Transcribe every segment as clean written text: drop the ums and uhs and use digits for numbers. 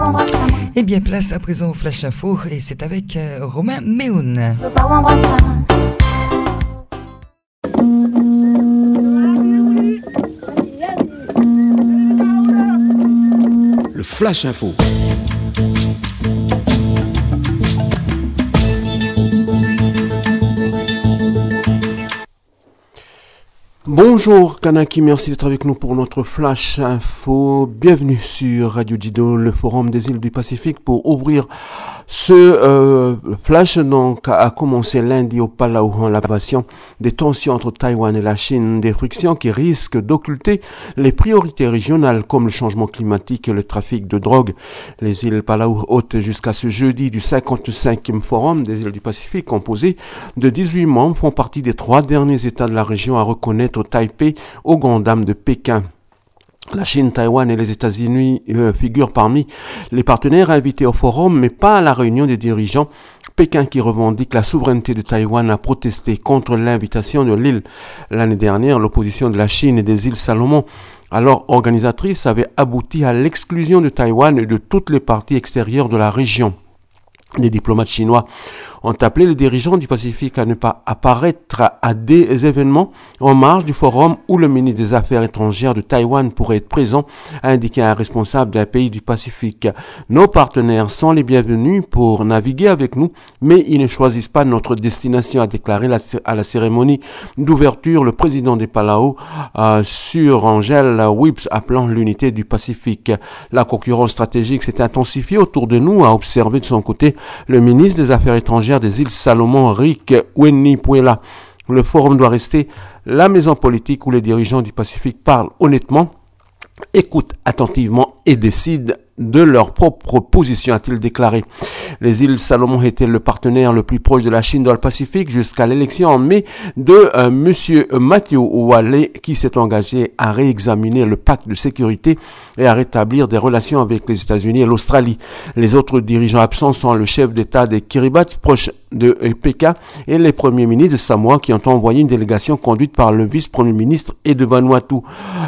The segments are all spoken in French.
Eh bien, place à présent au Flash Info et c'est avec Romain Méhoun. Le Flash Info. Bonjour Kanaki, merci d'être avec nous pour notre Flash Info. Bienvenue sur Radio Dido, le forum des îles du Pacifique, pour ouvrir ce flash. Donc a commencé lundi au Palau en l'aggravation des tensions entre Taïwan et la Chine, des frictions qui risquent d'occulter les priorités régionales comme le changement climatique et le trafic de drogue. Les îles Palau, hôtes jusqu'à ce jeudi du 55e forum des îles du Pacifique, composé de 18 membres, font partie des 3 derniers États de la région à reconnaître Taipei au grand dam de Pékin. La Chine, Taïwan et les États-Unis figurent parmi les partenaires invités au forum, mais pas à la réunion des dirigeants. Pékin, qui revendique la souveraineté de Taïwan, a protesté contre l'invitation de l'île. L'année dernière, l'opposition de la Chine et des îles Salomon, alors organisatrices, avait abouti à l'exclusion de Taïwan et de toutes les parties extérieures de la région. Les diplomates chinois ont appelé les dirigeants du Pacifique à ne pas apparaître à des événements en marge du forum où le ministre des Affaires étrangères de Taïwan pourrait être présent, a indiqué un responsable d'un pays du Pacifique. Nos partenaires sont les bienvenus pour naviguer avec nous, mais ils ne choisissent pas notre destination, a déclaré à la cérémonie d'ouverture le président des Palau sur Angel Whips, appelant l'unité du Pacifique. La concurrence stratégique s'est intensifiée autour de nous, a observé de son côté le ministre des Affaires étrangères des îles Salomon, Rick Wenipuela. Le forum doit rester la maison politique où les dirigeants du Pacifique parlent honnêtement, écoutent attentivement et décident de leur propre position, a-t-il déclaré. Les îles Salomon étaient le partenaire le plus proche de la Chine dans le Pacifique jusqu'à l'élection en mai de monsieur Matthew Wale, qui s'est engagé à réexaminer le pacte de sécurité et à rétablir des relations avec les États-Unis et l'Australie. Les autres dirigeants absents sont le chef d'État des Kiribati, proche de Pékin, et les premiers ministres de Samoa, qui ont envoyé une délégation conduite par le vice-premier ministre, et de Vanuatu.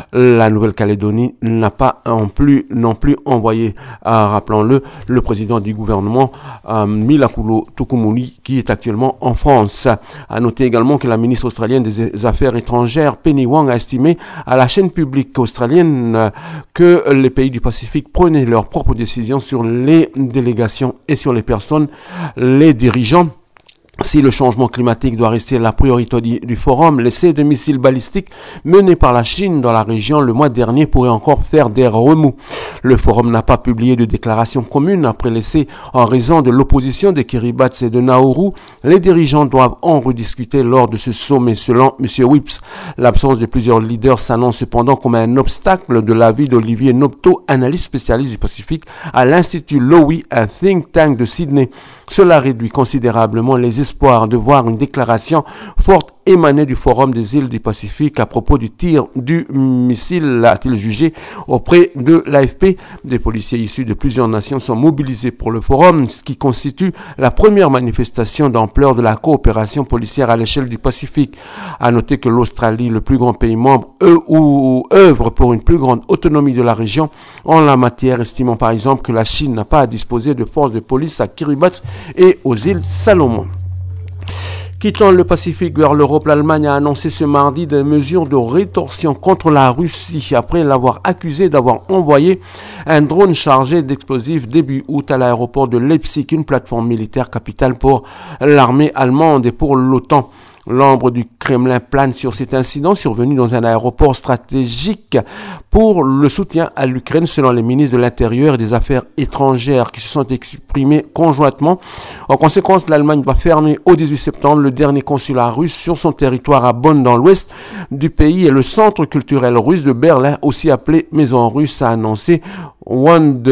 La Nouvelle-Calédonie n'a pas non plus envoyé, rappelons-le, le président du gouvernement, Milakulo Tukumuli, qui est actuellement en France. À noter également que la ministre australienne des Affaires étrangères, Penny Wong, a estimé à la chaîne publique australienne que les pays du Pacifique prenaient leurs propres décisions sur les délégations et sur les personnes, les dirigeants. Si le changement climatique doit rester la priorité du forum, l'essai de missiles balistiques mené par la Chine dans la région le mois dernier pourrait encore faire des remous. Le forum n'a pas publié de déclaration commune après l'essai en raison de l'opposition des Kiribati et de Nauru. Les dirigeants doivent en rediscuter lors de ce sommet, selon M. Whips. L'absence de plusieurs leaders s'annonce cependant comme un obstacle, de l'avis d'Olivier Nopto, analyste spécialiste du Pacifique à l'Institut Lowy, un think tank de Sydney. Cela réduit considérablement les espoir de voir une déclaration forte émaner du forum des îles du Pacifique à propos du tir du missile, a-t-il jugé auprès de l'AFP. Des policiers issus de plusieurs nations sont mobilisés pour le forum, ce qui constitue la première manifestation d'ampleur de la coopération policière à l'échelle du Pacifique. À noter que l'Australie, le plus grand pays membre, œuvre pour une plus grande autonomie de la région en la matière, estimant par exemple que la Chine n'a pas à disposer de forces de police à Kiribati et aux îles Salomon. Quittant le Pacifique vers l'Europe, l'Allemagne a annoncé ce mardi des mesures de rétorsion contre la Russie après l'avoir accusé d'avoir envoyé un drone chargé d'explosifs début août à l'aéroport de Leipzig, une plateforme militaire capitale pour l'armée allemande et pour l'OTAN. L'ombre du Kremlin plane sur cet incident survenu dans un aéroport stratégique pour le soutien à l'Ukraine, selon les ministres de l'Intérieur et des Affaires étrangères qui se sont exprimés conjointement. En conséquence, l'Allemagne va fermer au 18 septembre le dernier consulat russe sur son territoire à Bonn, dans l'ouest du pays, et le centre culturel russe de Berlin, aussi appelé Maison Russe, a annoncé